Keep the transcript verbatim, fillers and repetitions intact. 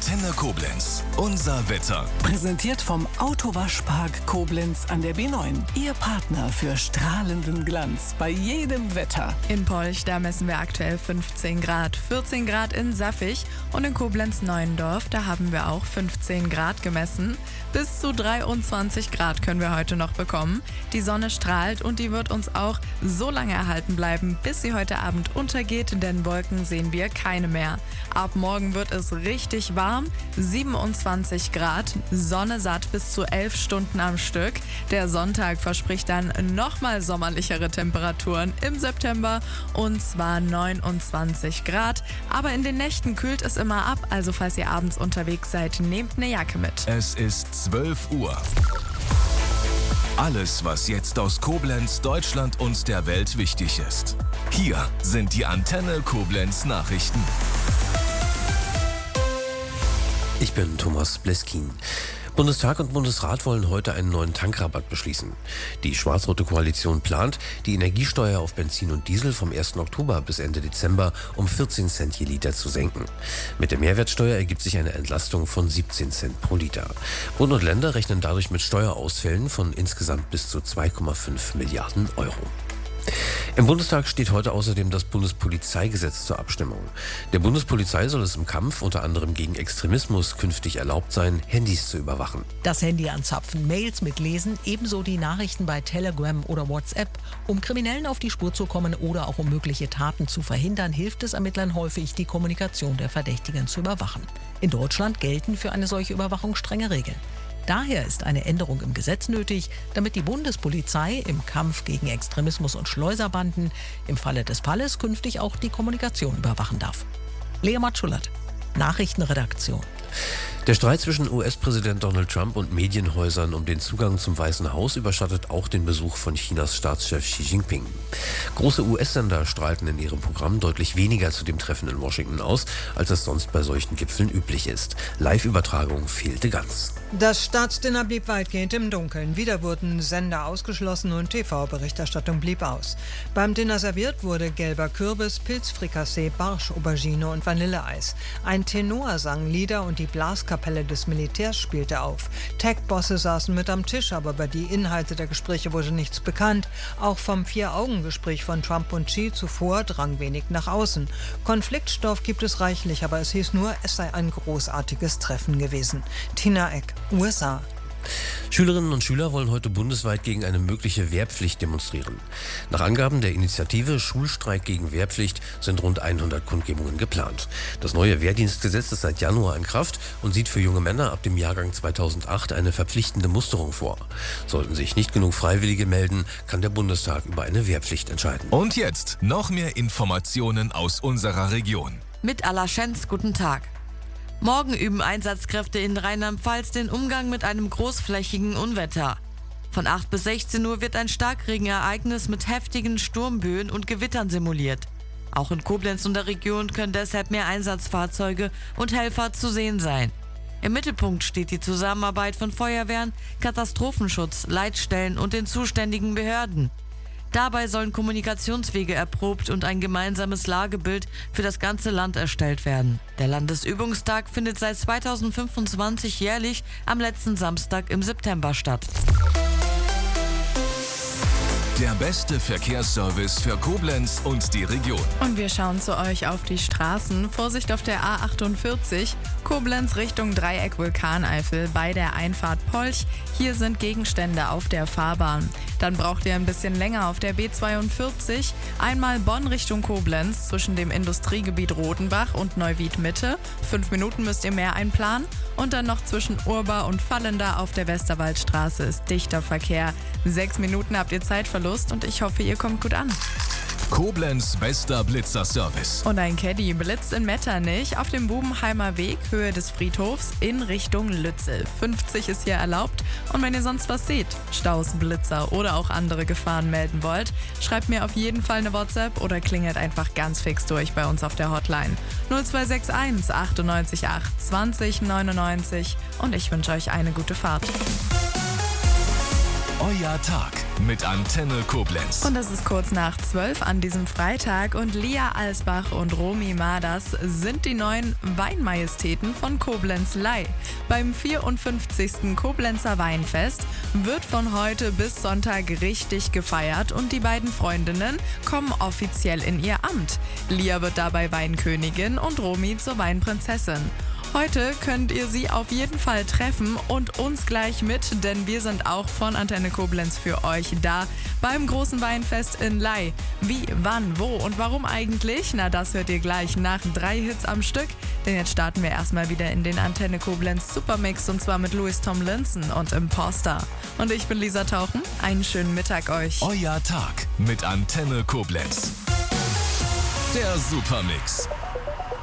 Antenne Koblenz. Unser Wetter. Präsentiert vom Autowaschpark Koblenz an der B neun. Ihr Partner für strahlenden Glanz bei jedem Wetter. In Polch, da messen wir aktuell fünfzehn Grad. vierzehn Grad in Saffig und in Koblenz-Neuendorf, da haben wir auch fünfzehn Grad gemessen. Bis zu dreiundzwanzig Grad können wir heute noch bekommen. Die Sonne strahlt und die wird uns auch so lange erhalten bleiben, bis sie heute Abend untergeht, denn Wolken sehen wir keine mehr. Ab morgen wird es richtig warm, siebenundzwanzig Grad, Sonne satt bis zu elf Stunden am Stück. Der Sonntag verspricht dann nochmal sommerlichere Temperaturen im September und zwar neunundzwanzig Grad. Aber in den Nächten kühlt es immer ab, also falls ihr abends unterwegs seid, nehmt eine Jacke mit. Es ist zwölf Uhr. Alles, was jetzt aus Koblenz, Deutschland und der Welt wichtig ist. Hier sind die Antenne Koblenz Nachrichten. Ich bin Thomas Bleskin. Bundestag und Bundesrat wollen heute einen neuen Tankrabatt beschließen. Die schwarz-rote Koalition plant, die Energiesteuer auf Benzin und Diesel vom ersten Oktober bis Ende Dezember um vierzehn Cent je Liter zu senken. Mit der Mehrwertsteuer ergibt sich eine Entlastung von siebzehn Cent pro Liter. Bund und Länder rechnen dadurch mit Steuerausfällen von insgesamt bis zu zwei Komma fünf Milliarden Euro. Im Bundestag steht heute außerdem das Bundespolizeigesetz zur Abstimmung. Der Bundespolizei soll es im Kampf unter anderem gegen Extremismus künftig erlaubt sein, Handys zu überwachen. Das Handy anzapfen, Mails mitlesen, ebenso die Nachrichten bei Telegram oder WhatsApp. Um Kriminellen auf die Spur zu kommen oder auch um mögliche Taten zu verhindern, hilft es Ermittlern häufig, die Kommunikation der Verdächtigen zu überwachen. In Deutschland gelten für eine solche Überwachung strenge Regeln. Daher ist eine Änderung im Gesetz nötig, damit die Bundespolizei im Kampf gegen Extremismus und Schleuserbanden im Falle des Falles künftig auch die Kommunikation überwachen darf. Lea Matschulert, Nachrichtenredaktion. Der Streit zwischen U S-Präsident Donald Trump und Medienhäusern um den Zugang zum Weißen Haus überschattet auch den Besuch von Chinas Staatschef Xi Jinping. Große U S-Sender strahlten in ihrem Programm deutlich weniger zu dem Treffen in Washington aus, als es sonst bei solchen Gipfeln üblich ist. Live-Übertragung fehlte ganz. Das Staatsdinner blieb weitgehend im Dunkeln. Wieder wurden Sender ausgeschlossen und T V-Berichterstattung blieb aus. Beim Dinner serviert wurde gelber Kürbis, Pilzfrikassee, Barsch, Aubergine und Vanilleeis. Ein Tenor sang Lieder und die Blaskapelle des Militärs spielte auf. Tech-Bosse saßen mit am Tisch, aber über die Inhalte der Gespräche wurde nichts bekannt. Auch vom Vier-Augen-Gespräch von Trump und Xi zuvor drang wenig nach außen. Konfliktstoff gibt es reichlich, aber es hieß nur, es sei ein großartiges Treffen gewesen. Tina Eck, U S A. Schülerinnen und Schüler wollen heute bundesweit gegen eine mögliche Wehrpflicht demonstrieren. Nach Angaben der Initiative Schulstreik gegen Wehrpflicht sind rund hundert Kundgebungen geplant. Das neue Wehrdienstgesetz ist seit Januar in Kraft und sieht für junge Männer ab dem Jahrgang zweitausendacht eine verpflichtende Musterung vor. Sollten sich nicht genug Freiwillige melden, kann der Bundestag über eine Wehrpflicht entscheiden. Und jetzt noch mehr Informationen aus unserer Region. Mit Alaschenz, guten Tag. Morgen üben Einsatzkräfte in Rheinland-Pfalz den Umgang mit einem großflächigen Unwetter. Von acht bis sechzehn Uhr wird ein Starkregenereignis mit heftigen Sturmböen und Gewittern simuliert. Auch in Koblenz und der Region können deshalb mehr Einsatzfahrzeuge und Helfer zu sehen sein. Im Mittelpunkt steht die Zusammenarbeit von Feuerwehren, Katastrophenschutz, Leitstellen und den zuständigen Behörden. Dabei sollen Kommunikationswege erprobt und ein gemeinsames Lagebild für das ganze Land erstellt werden. Der Landesübungstag findet seit zweitausendfünfundzwanzig jährlich am letzten Samstag im September statt. Der beste Verkehrsservice für Koblenz und die Region. Und wir schauen zu euch auf die Straßen. Vorsicht auf der A achtundvierzig, Koblenz Richtung Dreieck Vulkaneifel bei der Einfahrt Polch. Hier sind Gegenstände auf der Fahrbahn. Dann braucht ihr ein bisschen länger auf der B zweiundvierzig. Einmal Bonn Richtung Koblenz zwischen dem Industriegebiet Rodenbach und Neuwied Mitte. Fünf Minuten müsst ihr mehr einplanen. Und dann noch zwischen Urba und Fallenda auf der Westerwaldstraße ist dichter Verkehr. Sechs Minuten habt ihr Zeitverlust und ich hoffe, ihr kommt gut an. Koblenz bester Blitzerservice. Und ein Caddy blitzt in Metternich auf dem Bubenheimer Weg, Höhe des Friedhofs, in Richtung Lützel. fünfzig ist hier erlaubt. Und wenn ihr sonst was seht, Staus, Blitzer oder auch andere Gefahren melden wollt, schreibt mir auf jeden Fall eine WhatsApp oder klingelt einfach ganz fix durch bei uns auf der Hotline. null zwei sechs eins achtundneunzig acht zwanzig neunundneunzig und ich wünsche euch eine gute Fahrt. Euer Tag mit Antenne Koblenz. Und es ist kurz nach zwölf an diesem Freitag und Lia Alsbach und Romy Madas sind die neuen Weinmajestäten von Koblenz Ley. Beim vierundfünfzigsten Koblenzer Weinfest wird von heute bis Sonntag richtig gefeiert und die beiden Freundinnen kommen offiziell in ihr Amt. Lia wird dabei Weinkönigin und Romy zur Weinprinzessin. Heute könnt ihr sie auf jeden Fall treffen und uns gleich mit, denn wir sind auch von Antenne Koblenz für euch da beim großen Weinfest in Ley. Wie, wann, wo und warum eigentlich? Na, das hört ihr gleich nach drei Hits am Stück, denn jetzt starten wir erstmal wieder in den Antenne Koblenz Supermix und zwar mit Louis Tomlinson und Imposter. Und ich bin Lisa Tauchen, einen schönen Mittag euch. Euer Tag mit Antenne Koblenz. Der Supermix.